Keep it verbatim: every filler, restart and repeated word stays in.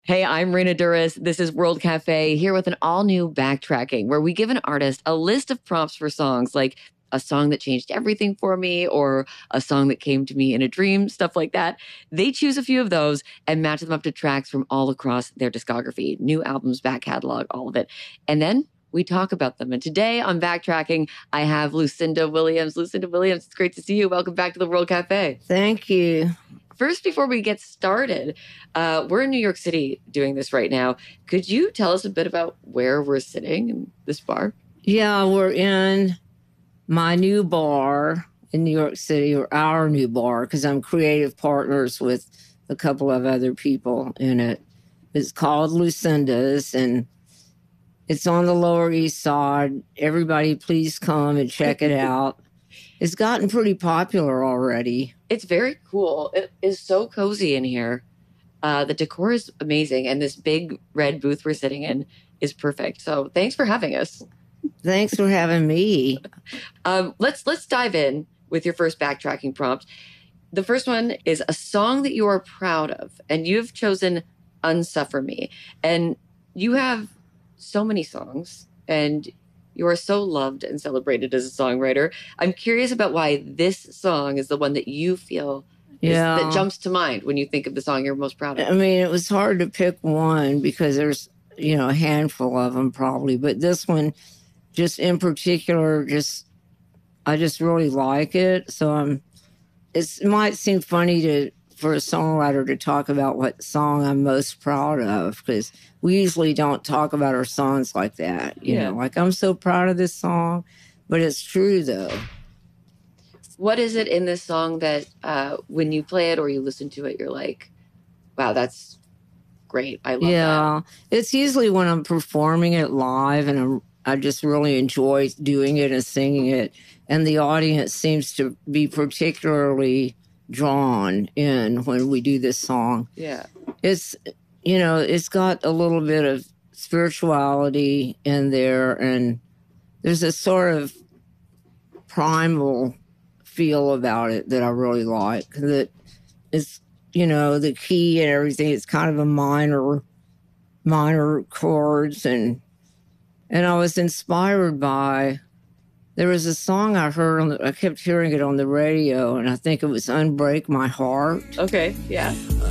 Hey, I'm Raina Duras. This is World Cafe, here with an all-new backtracking, where we give an artist a list of prompts for songs, like a song that changed everything for me, or a song that came to me in a dream, stuff like that. They choose a few of those and match them up to tracks from all across their discography, new albums, back catalog, all of it. And then we talk about them. And today on Backtracking, I have Lucinda Williams. Lucinda Williams, it's great to see you. Welcome back to the World Cafe. Thank you. First, before we get started, uh, we're in New York City doing this right now. Could you tell us a bit about where we're sitting in this bar? Yeah, we're in my new bar in New York City, or our new bar, because I'm creative partners with a couple of other people in it. It's called Lucinda's, and it's on the Lower East Side. Everybody, please come and check it out. It's gotten pretty popular already. It's very cool. It is so cozy in here. Uh, the decor is amazing, and this big red booth we're sitting in is perfect. So thanks for having us. Thanks for having me. Um, let's let's dive in with your first backtracking prompt. The first one is a song that you are proud of, and you've chosen "Unsuffer Me." And you have so many songs, and you are so loved and celebrated as a songwriter. I'm curious about why this song is the one that you feel is, Yeah. that jumps to mind when you think of the song you're most proud of. I mean, it was hard to pick one because there's, you know, a handful of them probably. But this one, just in particular, just I just really like it. So I'm. It's, it might seem funny to for a songwriter to talk about what song I'm most proud of, because we usually don't talk about our songs like that. You Yeah. know, like I'm so proud of this song, but it's true though. What is it in this song that uh, when you play it or you listen to it, you're like, wow, that's great. I love that. Yeah, it's usually when I'm performing it live, and I'm, I just really enjoy doing it and singing it, and the audience seems to be particularly drawn in when we do this song. Yeah. It's, you know, it's got a little bit of spirituality in there, and there's a sort of primal feel about it that I really like. That it's, you know, the key and everything, it's kind of a minor, minor chords, and and I was inspired by, there was a song I heard on the, I kept hearing it on the radio, and I think it was "Unbreak My Heart." Okay. Yeah.